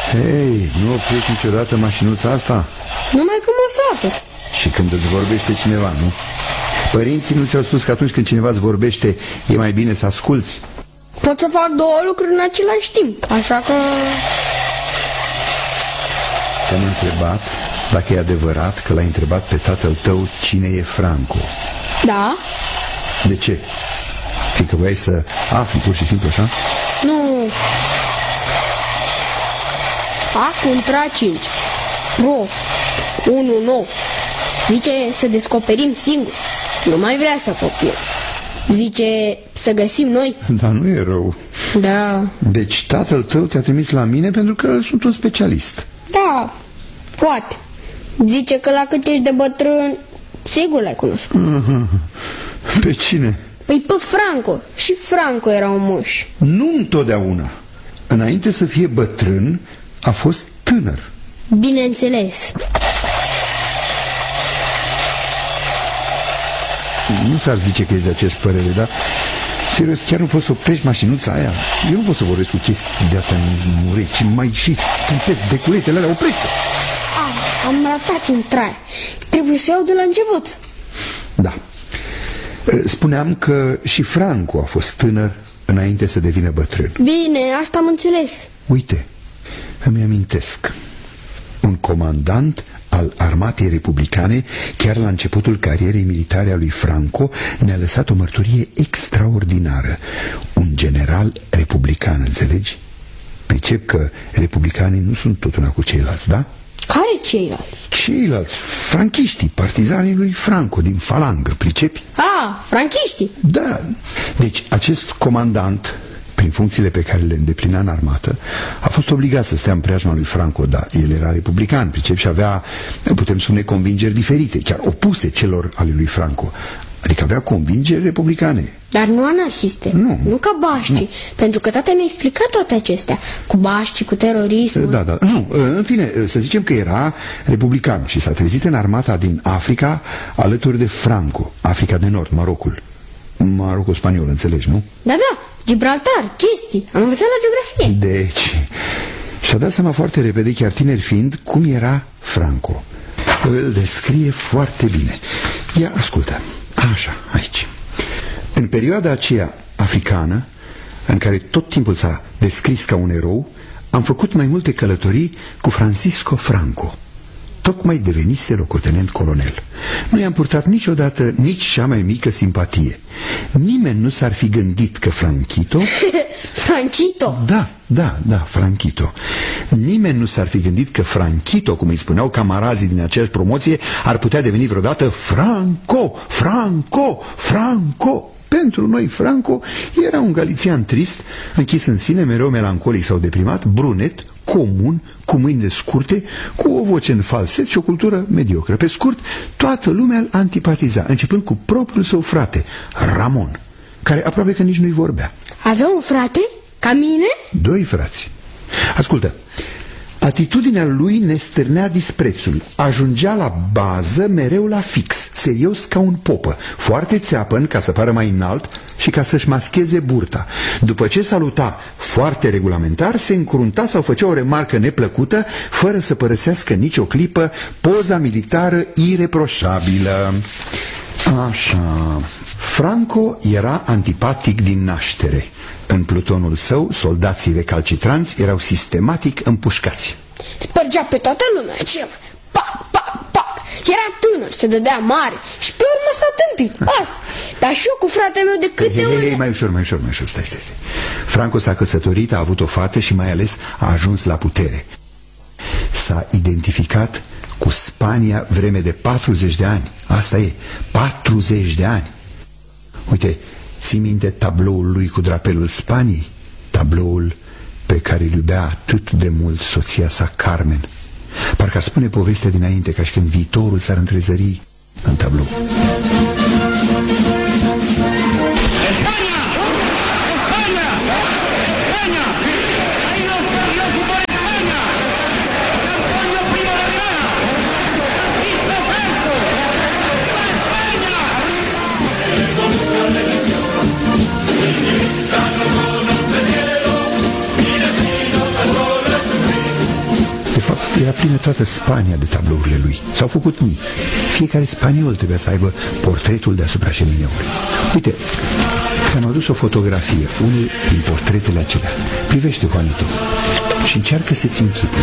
Hei, nu oprești niciodată mașinuța asta? Numai că mă satură. Și când îți vorbește cineva, nu? Părinții nu ți-au spus că atunci când cineva îți vorbește e mai bine să asculți? Pot să fac două lucruri în același timp, așa că... Te-am întrebat dacă e adevărat că l-ai întrebat pe tatăl tău cine e Franco. Da? De ce? Fiindcă voiai să afli pur și simplu așa? Nu. A contra 5. Prof. 1-9. Zice să descoperim singur. Nu mai vrea să copiem. Zice să găsim noi. Dar nu e rău. Da. Deci tatăl tău te-a trimis la mine pentru că sunt un specialist. Da, poate. Zice că la cât ești de bătrân, sigur l-ai cunoscut. Pe cine? Păi pe Franco. Și Franco era un moș. Nu întotdeauna. Înainte să fie bătrân, a fost tânăr. Bineînțeles. Nu s-ar zice că ești de aceeași părere, dar serios, chiar nu poți să oprești mașinuța aia? Eu nu pot să vorbesc cu chestii de-astea în urechi, mai și tâmpesc beculețele alea, oprește! Am ratat intrare. Trebuie să iau de la început. Da. Spuneam că și Franco a fost tânăr înainte să devină bătrân. Bine, asta am înțeles. Uite, îmi amintesc. Un comandant al armatei republicane, chiar la începutul carierei militare a lui Franco, ne-a lăsat o mărturie extraordinară. Un general republican, înțelegi? Pricep că republicanii nu sunt tot una cu ceilalți, da? Care ceilalți? Ceilalți, franchiștii, partizanii lui Franco din falangă, pricepi? Franchiștii? Da, deci acest comandant, prin funcțiile pe care le îndeplinea în armată, a fost obligat să stea în preajma lui Franco, dar el era republican, pricep, și avea, putem spune, convingeri diferite, chiar opuse celor ale lui Franco. Adică avea convingeri republicane. Dar nu anarhiste. Nu ca Bașci. Pentru că tata mi-a explicat toate acestea. Cu Bașci, cu terorismul. Da. Nu, în fine, să zicem că era republican și s-a trezit în armata din Africa alături de Franco. Africa de Nord, Marocul. Marocul spaniol, înțelegi, nu? Da, Gibraltar, chestii. Am învățat la geografie. Deci, și-a dat seama foarte repede, chiar tineri fiind, cum era Franco. Îl descrie foarte bine. Ia, ascultă. Așa, aici. În perioada aceea africană, în care tot timpul s-a descris ca un erou, am făcut mai multe călătorii cu Francisco Franco. Tocmai devenise locotenent colonel. Nu i-am purtat niciodată nici cea mai mică simpatie. Nimeni nu s-ar fi gândit că Franchito... Franchito? Da, Franchito. Nimeni nu s-ar fi gândit că Franchito, cum îi spuneau camarazii din aceeași promoție, ar putea deveni vreodată Franco. Pentru noi Franco era un galițian trist, închis în sine, mereu melancolic sau deprimat, brunet, comun, cu mâinile scurte, cu o voce în falset și o cultură mediocră. Pe scurt, toată lumea îl antipatiza, începând cu propriul său frate, Ramon, care aproape că nici nu-i vorbea. Avea un frate? Ca mine? 2 frați. Ascultă, atitudinea lui ne stârnea disprețul. Ajungea la bază mereu la fix, serios ca un popă, foarte țeapăn ca să pară mai înalt și ca să-și mascheze burta. După ce saluta foarte regulamentar, se încrunta sau făcea o remarcă neplăcută, fără să părăsească nicio clipă poza militară ireproșabilă. Așa. Franco era antipatic din naștere. În plutonul său, soldații recalcitranți erau sistematic împușcați. Spărgea pe toată lumea, pac. Era tânăr, se dădea mare și pe urmă s-a tâmpit. Asta. Dar și eu cu fratele meu de câte ori... Mai ușor, stai. Franco s-a căsătorit, a avut o fată și mai ales a ajuns la putere. S-a identificat cu Spania vreme de 40 de ani. Asta e, 40 de ani. Uite, ții minte tabloul lui cu drapelul Spaniei? Tabloul pe care îl iubea atât de mult soția sa, Carmen. Parcă spune povestea dinainte, ca și când viitorul s-ar întrezări în tablou. Era plină toată Spania de tablourile lui. S-au făcut mii. Fiecare spaniol trebuia să aibă portretul deasupra șemineului. Uite, ți-am adus o fotografie, unul din portretele acelea. Privește, Juanito, și încearcă să-ți închipui.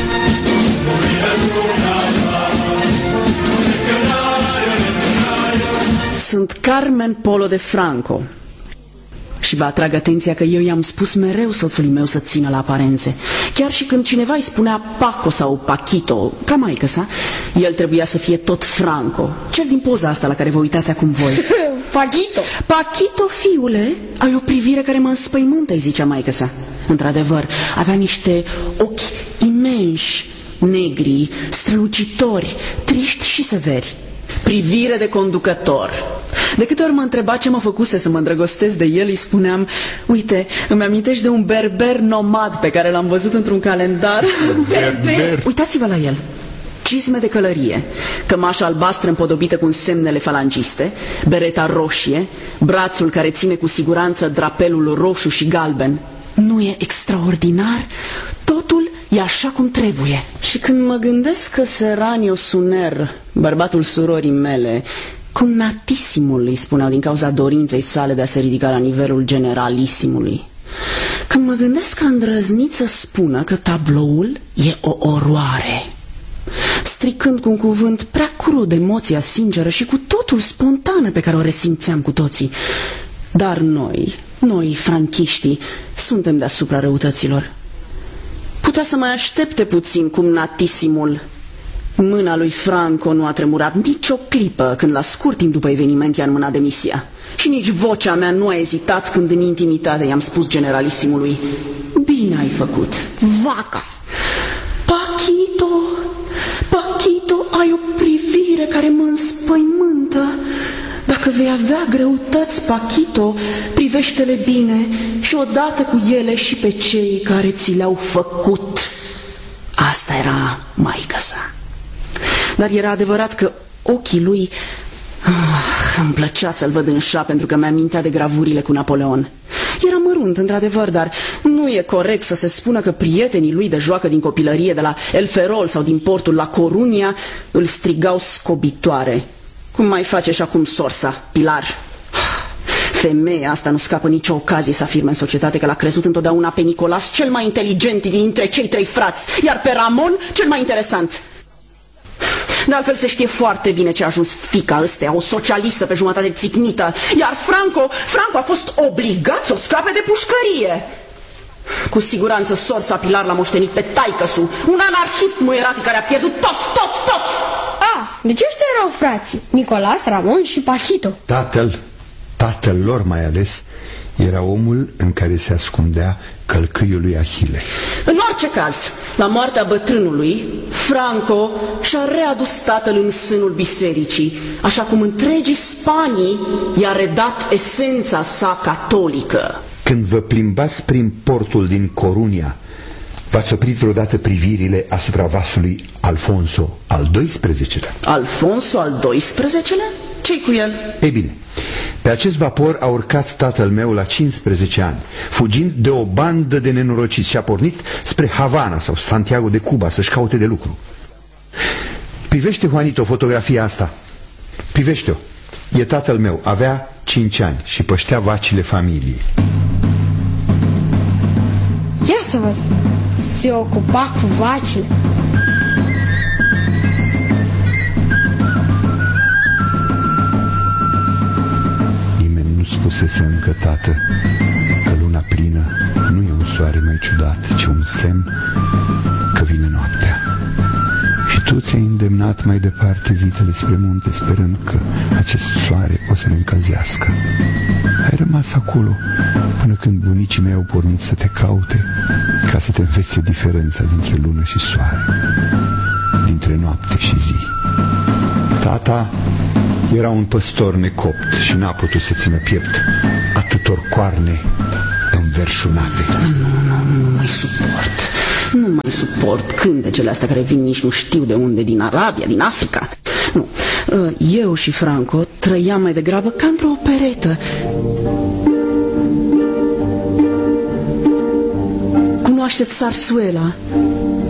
Sunt Carmen Polo de Franco. Și vă atrag atenția că eu i-am spus mereu soțului meu să țină la aparențe. Chiar și când cineva îi spunea Paco sau Paquito, ca maică sa, el trebuia să fie tot Franco. Cel din poza asta la care vă uitați acum voi. Paquito! Paquito, fiule, ai o privire care mă înspăimântă, îi zicea maică sa. Într-adevăr, avea niște ochi imensi, negri, strălucitori, triști și severi. Privire de conducător. De câte ori mă întreba ce mă făcuse să mă îndrăgostesc de el, îi spuneam: uite, îmi amintești de un berber nomad pe care l-am văzut într-un calendar. Berber? Uitați-vă la el. Cizme de călărie, cămașa albastră împodobită cu semnele falangiste, bereta roșie, brațul care ține cu siguranță drapelul roșu și galben. Nu e extraordinar? Totul e așa cum trebuie. Și când mă gândesc că Serranio Suner, bărbatul surorii mele, cumnatisimul îi spuneau din cauza dorinței sale de a se ridica la nivelul generalisimului, când mă gândesc că a îndrăznit să spună că tabloul e o oroare, stricând cu un cuvânt prea crud emoția sinceră și cu totul spontană pe care o resimțeam cu toții. Dar noi, franchiștii, suntem deasupra răutăților. Putea să mai aștepte puțin cumnatisimul. Mâna lui Franco nu a tremurat nicio clipă când la scurt timp după eveniment i-a înmânat demisia. Și nici vocea mea nu a ezitat când în intimitate i-am spus generalisimului: bine ai făcut. Vaca! Paquito, ai o privire care mă înspăimântă. Dacă vei avea greutăți, Paquito, privește-le bine și odată cu ele și pe cei care ți le-au făcut. Asta era maică sa. Dar era adevărat că ochii lui... îmi plăcea să-l văd în șa pentru că mi-amintea de gravurile cu Napoleon. Era mărunt, într-adevăr, dar nu e corect să se spună că prietenii lui de joacă din copilărie de la El Ferrol sau din portul La Coruña îl strigau scobitoare. Cum mai face și acum sorsa, Pilar? Femeia asta nu scapă nicio ocazie să afirme în societate că l-a crezut întotdeauna pe Nicolas cel mai inteligent dintre cei trei frați, iar pe Ramon cel mai interesant. De altfel se știe foarte bine ce a ajuns fica ăstea, o socialistă pe jumătate țicnită, iar Franco a fost obligat să o scape de pușcărie. Cu siguranță sorsa Pilar l-a moștenit pe taică-su, un anarhist muieratic care a pierdut tot. Deci ăștia erau frații, Nicolas, Ramon și Paquito. Tatăl lor mai ales, era omul în care se ascundea călcâiul lui Ahile. În orice caz, la moartea bătrânului, Franco și-a readus tatăl în sânul bisericii, așa cum întregii Spanii i-a redat esența sa catolică. Când vă plimbați prin portul din Coruña, v-ați oprit vreodată privirile asupra vasului Alfonso al XII-lea? Alfonso al XII-lea? Ce-i cu el? Ei bine, pe acest vapor a urcat tatăl meu la 15 ani, fugind de o bandă de nenorociți și a pornit spre Havana sau Santiago de Cuba să-și caute de lucru. Privește, Juanito, fotografia asta. Privește-o. E tatăl meu, avea 5 ani și păștea vacile familiei. Ia să văd. Se ocupa cu vacile. Nimeni nu spusese încă, tată, că luna plină nu e un soare mai ciudat, ci un semn că vine noaptea. Și tu ți-ai îndemnat mai departe vitele spre munte, sperând că acest soare o să le încălzească. Ai rămas acolo până când bunicii mei au pornit să te caute, ca să te învețe diferența dintre lună și soare, dintre noapte și zi. Tata era un păstor necopt și n-a putut să țină piept atâtor coarne înverșunate. Nu mai suport cântecele astea care vin nici nu știu de unde, din Arabia, din Africa. Nu, eu și Franco trăiam mai degrabă ca într-o operetă. Cunoașteți Sarsuela?